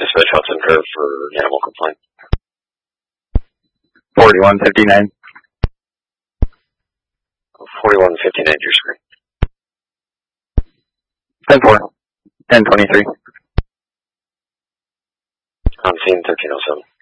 Dispatch Hudson Curve for animal complaint. 4159. 4159 your screen. 10-4. 10-23. On scene 1307.